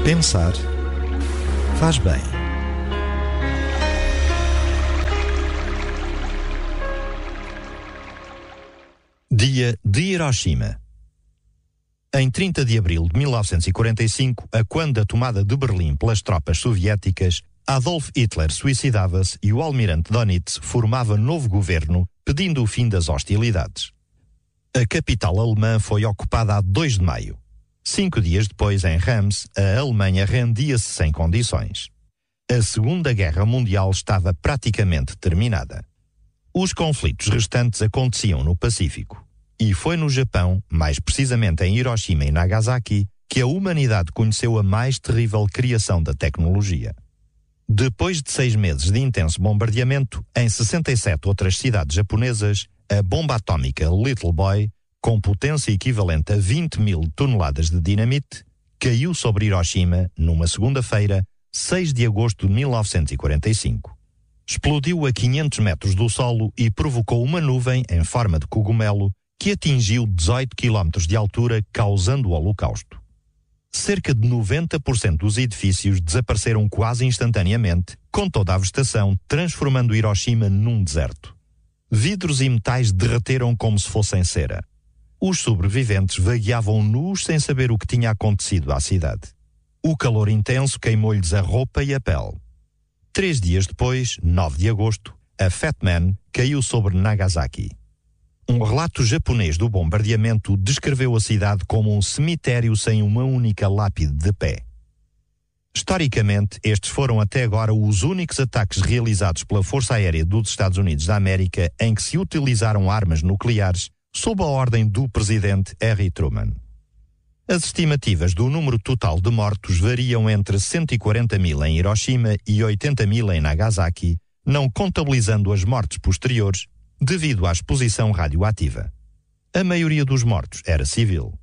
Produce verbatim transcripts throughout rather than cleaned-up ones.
Pensar faz bem. Dia de Hiroshima. Em trinta de abril de mil novecentos e quarenta e cinco, a quando da tomada de Berlim pelas tropas soviéticas, Adolf Hitler suicidava-se e o almirante Dönitz formava novo governo, pedindo o fim das hostilidades. A capital alemã foi ocupada a dois de maio. Cinco dias depois, em Reims, a Alemanha rendia-se sem condições. A Segunda Guerra Mundial estava praticamente terminada. Os conflitos restantes aconteciam no Pacífico. E foi no Japão, mais precisamente em Hiroshima e Nagasaki, que a humanidade conheceu a mais terrível criação da tecnologia. Depois de seis meses de intenso bombardeamento, em sessenta e sete outras cidades japonesas, a bomba atómica Little Boy, com potência equivalente a vinte mil toneladas de dinamite, caiu sobre Hiroshima numa segunda-feira, seis de agosto de mil novecentos e quarenta e cinco. Explodiu a quinhentos metros do solo e provocou uma nuvem em forma de cogumelo que atingiu dezoito quilómetros de altura, causando o holocausto. Cerca de noventa por cento dos edifícios desapareceram quase instantaneamente, com toda a vegetação, transformando Hiroshima num deserto. Vidros e metais derreteram como se fossem cera. Os sobreviventes vagueavam nus sem saber o que tinha acontecido à cidade. O calor intenso queimou-lhes a roupa e a pele. Três dias depois, nove de agosto, a Fat Man caiu sobre Nagasaki. Um relato japonês do bombardeamento descreveu a cidade como um cemitério sem uma única lápide de pé. Historicamente, estes foram até agora os únicos ataques realizados pela Força Aérea dos Estados Unidos da América em que se utilizaram armas nucleares sob a ordem do presidente Harry Truman. As estimativas do número total de mortos variam entre cento e quarenta mil em Hiroshima e oitenta mil em Nagasaki, não contabilizando as mortes posteriores devido à exposição radioativa. A maioria dos mortos era civil.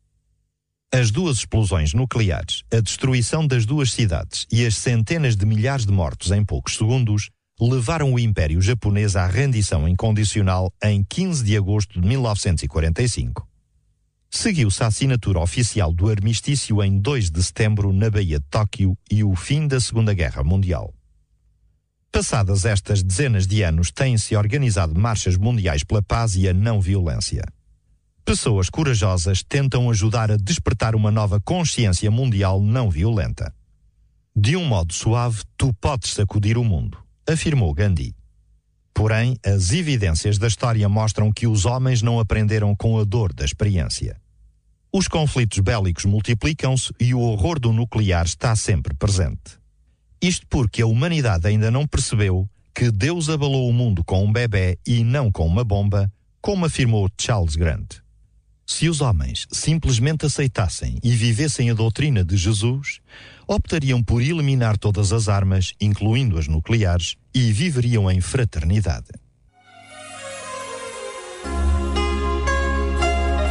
As duas explosões nucleares, a destruição das duas cidades e as centenas de milhares de mortos em poucos segundos levaram o Império Japonês à rendição incondicional em quinze de agosto de mil novecentos e quarenta e cinco. Seguiu-se a assinatura oficial do armistício em dois de setembro na Baía de Tóquio e o fim da Segunda Guerra Mundial. Passadas estas dezenas de anos, têm-se organizado marchas mundiais pela paz e a não-violência. Pessoas corajosas tentam ajudar a despertar uma nova consciência mundial não violenta. De um modo suave, tu podes sacudir o mundo, afirmou Gandhi. Porém, as evidências da história mostram que os homens não aprenderam com a dor da experiência. Os conflitos bélicos multiplicam-se e o horror do nuclear está sempre presente. Isto porque a humanidade ainda não percebeu que Deus abalou o mundo com um bebé e não com uma bomba, como afirmou Charles Grant. Se os homens simplesmente aceitassem e vivessem a doutrina de Jesus, optariam por eliminar todas as armas, incluindo as nucleares, e viveriam em fraternidade.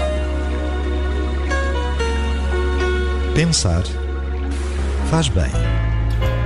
Pensar faz bem.